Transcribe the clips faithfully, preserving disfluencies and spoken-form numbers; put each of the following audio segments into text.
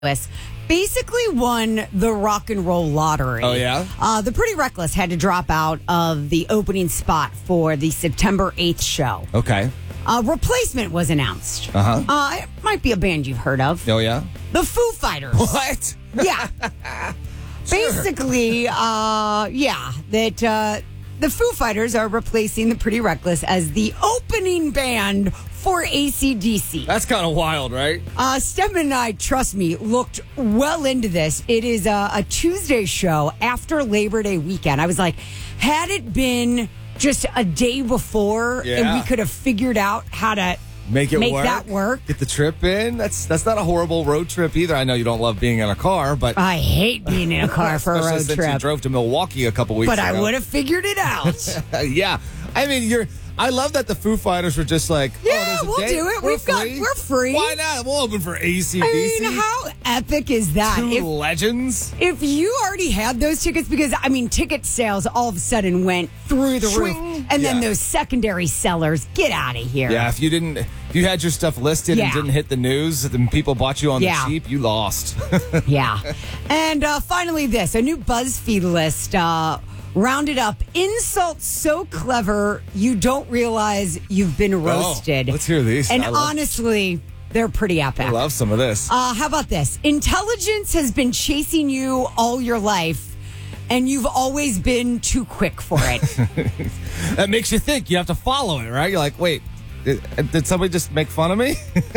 basically won the rock and roll lottery. Oh, yeah? Uh, the Pretty Reckless had to drop out of the opening spot for the September eighth show. Okay. A replacement was announced. Uh-huh. Uh, it might be a band you've heard of. Oh, yeah? The Foo Fighters. What? Yeah. Basically, uh, yeah, that uh, the Foo Fighters are replacing the Pretty Reckless as the opening band for A C D C. That's kind of wild, right? Uh, Stephen and I, trust me, looked well into this. It is a, a Tuesday show after Labor Day weekend. I was like, had it been just a day before Yeah. and we could have figured out how to Make it make work. that work. Get the trip in. That's that's not a horrible road trip either. I know you don't love being in a car, but I hate being in a car for a especially road since trip. you drove to Milwaukee a couple weeks But ago. I would have figured it out. Yeah. I mean, you're. I love that the Foo Fighters were just like, Yeah, oh, there's a we'll date. do it. We're We've got- free. we're free. Why not? We'll open for A C D C. I mean, how epic is that? Two If, legends. if you already had those tickets, because, I mean, ticket sales all of a sudden went through the roof. Swing. And then Yeah. those secondary sellers, get out of here. Yeah, if you didn't, if you had your stuff listed Yeah. and didn't hit the news, then people bought you on Yeah. the cheap, you lost. Yeah. And uh, finally, this a new BuzzFeed list uh, rounded up insults so clever you don't realize you've been roasted. let's hear these. And I love- honestly, they're pretty epic. I love some of this. Uh, how about this? Intelligence has been chasing you all your life, and you've always been too quick for it. That makes you think. You have to follow it, right? You're like, wait, did, did somebody just make fun of me?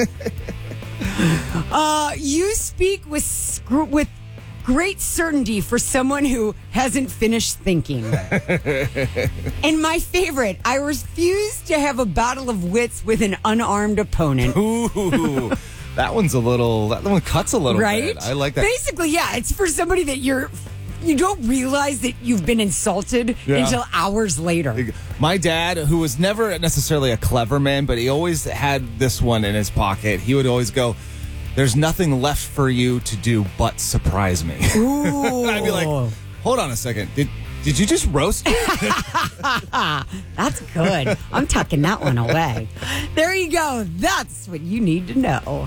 uh, you speak with scr- with great certainty for someone who hasn't finished thinking. And my favorite, I refuse to have a battle of wits with an unarmed opponent. Ooh, that one's a little, that one cuts a little Right? bit. I like that. Basically, yeah, it's for somebody that you're, you don't realize that you've been insulted Yeah. until hours later. My dad, who was never necessarily a clever man, but he always had this one in his pocket. He would always go, "There's nothing left for you to do but surprise me." Ooh. I'd be like, hold on a second. Did did you just roast me? That's good. I'm tucking that one away. There you go. That's what you need to know.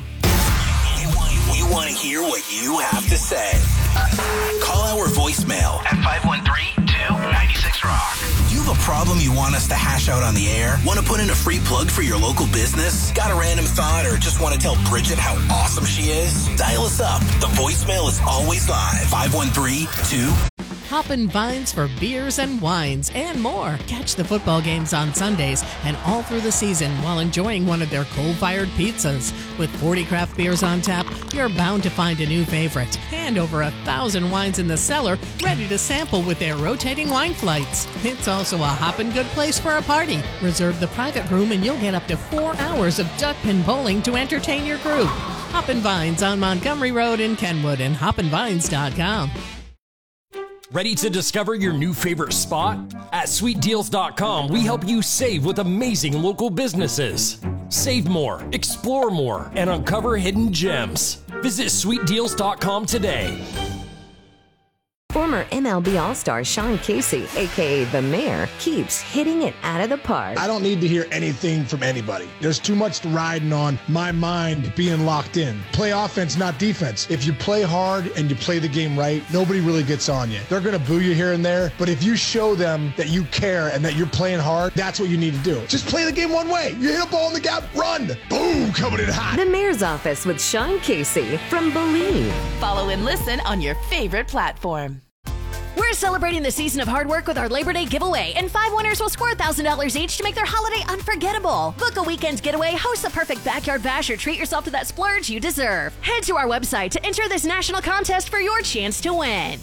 We want to hear what you have to say. Call our voicemail at five one three, two nine six, rock. Do you have a problem you want us to hash out on the air? Want to put in a free plug for your local business? Got a random thought or just want to tell Bridget how awesome she is? Dial us up. The voicemail is always live. five one three, two Hoppin' Vines for beers and wines and more. Catch the football games on Sundays and all through the season while enjoying one of their coal-fired pizzas. With forty craft beers on tap, you're bound to find a new favorite. And over a thousand wines in the cellar, ready to sample with their rotating wine flights. It's also a hoppin' good place for a party. Reserve the private room and you'll get up to four hours of duck pin bowling to entertain your group. Hoppin' Vines on Montgomery Road in Kenwood and hoppin vines dot com. Ready to discover your new favorite spot? At sweet deals dot com, we help you save with amazing local businesses. Save more, explore more, and uncover hidden gems. Visit sweet deals dot com today. Former M L B All-Star Sean Casey, a k a. The Mayor, keeps hitting it out of the park. I don't need to hear anything from anybody. There's too much riding on my mind being locked in. Play offense, not defense. If you play hard and you play the game right, nobody really gets on you. They're going to boo you here and there, but if you show them that you care and that you're playing hard, that's what you need to do. Just play the game one way. You hit a ball in the gap, run. Boom, coming in hot. The Mayor's Office with Sean Casey from Believe. Follow and listen on your favorite platform. We're celebrating the season of hard work with our Labor Day giveaway, and five winners will score one thousand dollars each to make their holiday unforgettable. Book a weekend getaway, host the perfect backyard bash, or treat yourself to that splurge you deserve. Head to our website to enter this national contest for your chance to win.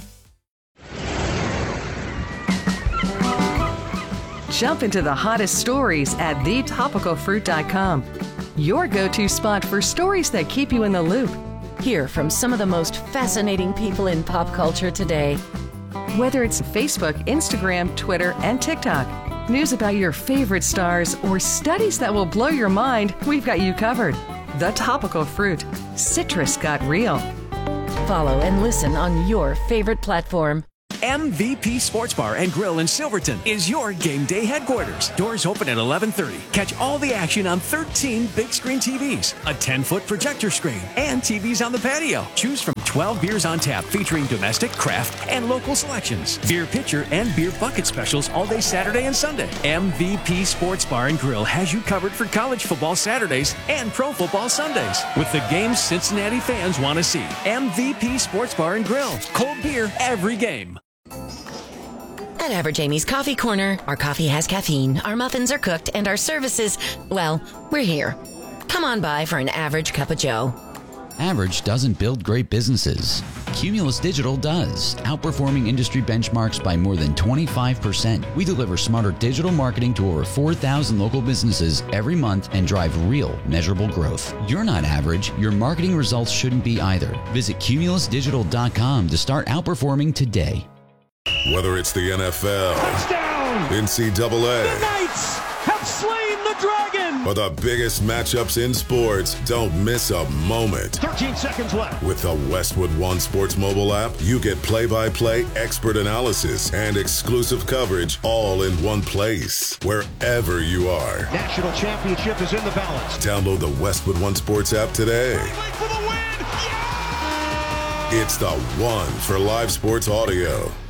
Jump into the hottest stories at the topical fruit dot com. Your go-to spot for stories that keep you in the loop. Hear from some of the most fascinating people in pop culture today. Whether it's Facebook, Instagram, Twitter, and TikTok, news about your favorite stars, or studies that will blow your mind, we've got you covered. The Topical Fruit. Citrus got real. Follow and listen on your favorite platform. M V P Sports Bar and Grill in Silverton is your game day headquarters. Doors open at eleven thirty. Catch all the action on thirteen big screen T Vs, a ten-foot projector screen, and T Vs on the patio. Choose from twelve beers on tap featuring domestic, craft, and local selections. Beer pitcher and beer bucket specials all day Saturday and Sunday. M V P Sports Bar and Grill has you covered for college football Saturdays and pro football Sundays with the games Cincinnati fans want to see. M V P Sports Bar and Grill. Cold beer every game. At Average Amy's Coffee Corner, our coffee has caffeine, our muffins are cooked, and our services, well, we're here. Come on by for an average cup of joe. Average doesn't build great businesses. Cumulus Digital does, outperforming industry benchmarks by more than twenty-five percent. We deliver smarter digital marketing to over four thousand local businesses every month and drive real, measurable growth. You're not average. Your marketing results shouldn't be either. Visit cumulus digital dot com to start outperforming today. Whether it's the N F L, touchdown, N C double A, the Knights have slain the dragon, or the biggest matchups in sports, don't miss a moment. thirteen seconds left. With the Westwood One Sports mobile app, you get play-by-play, expert analysis, and exclusive coverage all in one place, wherever you are. National championship is in the balance. Download the Westwood One Sports app today. For the win. Yeah! It's the one for live sports audio.